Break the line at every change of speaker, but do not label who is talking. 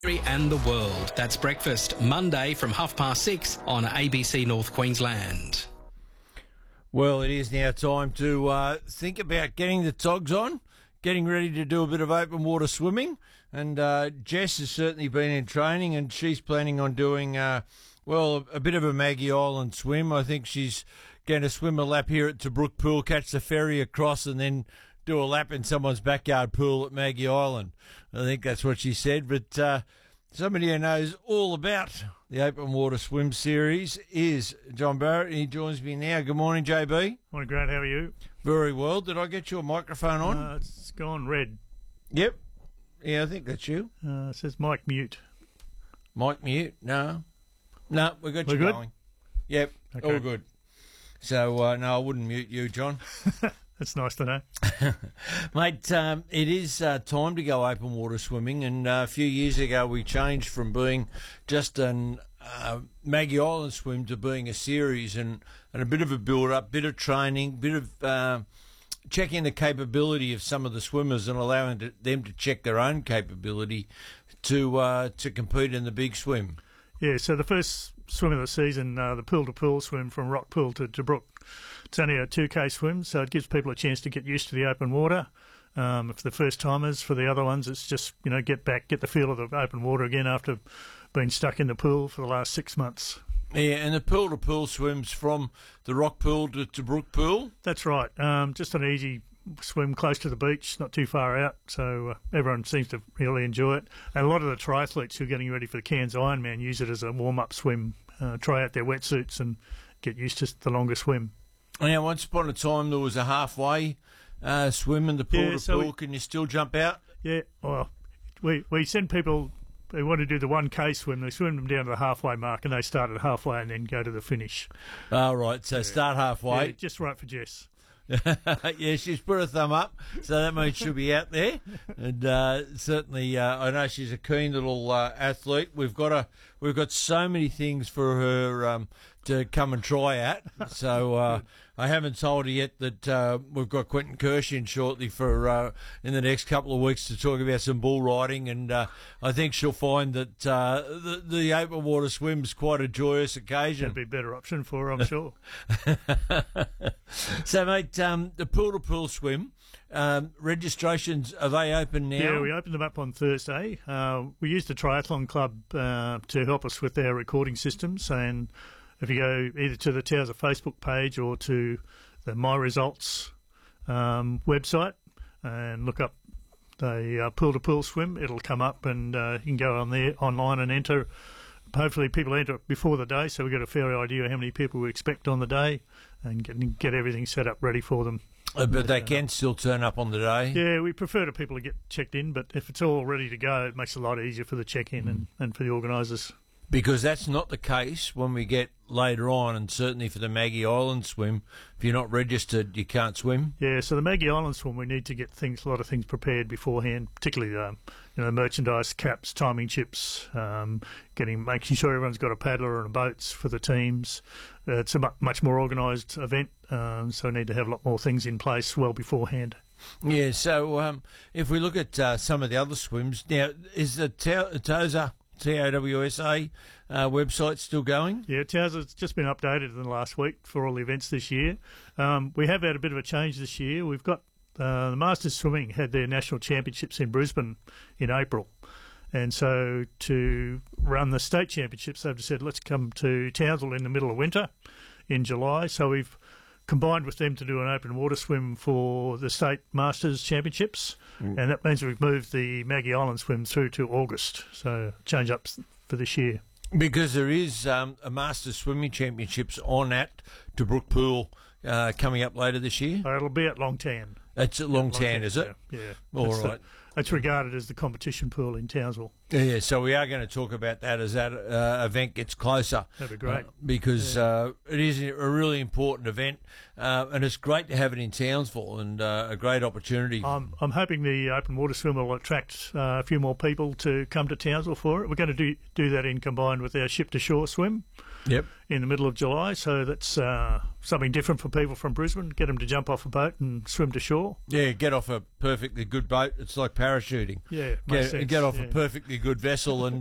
And the world. That's breakfast, Monday from 6:30 on ABC North Queensland.
Well, it is now time to think about getting the togs on, getting ready to do a bit of open water swimming. And Jess has certainly been in training, and she's planning on doing, a bit of a Maggie Island swim. I think she's going to swim a lap here at Tobruk Pool, catch the ferry across, and then do a lap in someone's backyard pool at Maggie Island. I think that's what she said. But somebody who knows all about the Open Water Swim Series is John Barrett. He joins me now. Good morning, JB.
Morning, Grant. How are you?
Very well. Did I get your microphone on?
It's gone red.
Yep. Yeah, I think that's you.
It says mic mute.
Mic mute? No, we got you
good?
going. Yep,
Okay.
all good. So, no, I wouldn't mute you, John.
That's nice to know.
Mate, it is time to go open water swimming, and a few years ago we changed from being just an Maggie Island swim to being a series, and a bit of a build-up, bit of training, bit of checking the capability of some of the swimmers and allowing them to check their own capability to compete in the big swim.
Yeah, so the first swim of the season, the pool-to-pool swim from Rock Pool to Tobruk, it's only a 2K swim, so it gives people a chance to get used to the open water. For the first timers, for the other ones, it's just, get the feel of the open water again after being stuck in the pool for the last 6 months.
Yeah, and the pool-to-pool swims from the Rock Pool to Tobruk Pool?
That's right. Just an easy swim close to the beach, not too far out, so everyone seems to really enjoy it. And a lot of the triathletes who are getting ready for the Cairns Ironman use it as a warm-up swim, try out their wetsuits and get used to the longer swim.
Now, once upon a time there was a halfway swim in the pool-to-pool. Can you still jump out?
Yeah, well, we send people who want to do the 1K swim, they swim them down to the halfway mark and they start at halfway and then go to the finish.
Oh, right, so start halfway.
Yeah, just right for Jess.
Yeah, she's put a thumb up, so that means she'll be out there. And certainly, I know she's a keen little athlete. We've got so many things for her to come and try at. So I haven't told her yet that we've got Quentin Kirsch in shortly for in the next couple of weeks to talk about some bull riding, and I think she'll find that the open water swim's quite a joyous occasion.
That'd be a better option for her, I'm sure.
So, mate, the pool-to-pool swim, registrations, are they open now?
Yeah, we opened them up on Thursday. We used the Triathlon Club to help us with our recording systems, and if you go either to the Towser Facebook page or to the My Results website and look up the pool-to-pool swim, it'll come up and you can go on there online and enter. Hopefully people enter it before the day, so we get a fair idea of how many people we expect on the day and get everything set up ready for them.
But they can still turn up on the day?
Yeah, we prefer to people to get checked in, but if it's all ready to go, it makes it a lot easier for the check-in and for the organisers.
Because that's not the case when we get later on, and certainly for the Maggie Island swim, if you're not registered, you can't swim.
Yeah, so the Maggie Island swim, we need to get a lot of things prepared beforehand, particularly merchandise, caps, timing chips, making sure everyone's got a paddler and boats for the teams. It's a much more organised event, so we need to have a lot more things in place well beforehand.
Yeah, so if we look at some of the other swims, now, is the Towser TAWSA website still going?
Yeah, Towser's just been updated in the last week for all the events this year. We have had a bit of a change this year. We've got the Masters Swimming had their national championships in Brisbane in April. And so to run the state championships, they've just said, let's come to Townsville in the middle of winter in July. So we've combined with them to do an open water swim for the state Masters Championships, and that means we've moved the Maggie Island swim through to August, so change up for this year.
Because there is a Masters Swimming Championships on at Tobruk Pool coming up later this year?
It'll be at Longtan.
It's at Longtan, is it?
Yeah.
All right.
It's regarded as the competition pool in Townsville.
Yeah, so we are going to talk about that as that event gets closer.
That'd be great.
Because it is a really important event, and it's great to have it in Townsville, and a great opportunity.
I'm hoping the open water swim will attract a few more people to come to Townsville for it. We're going to do that in combined with our ship-to-shore swim.
Yep.
In the middle of July, so that's something different for people from Brisbane. Get them to jump off a boat and swim to shore.
Yeah, get off a perfectly good boat. It's like
Yeah, makes sense.
get off
Yeah.
a perfectly good vessel and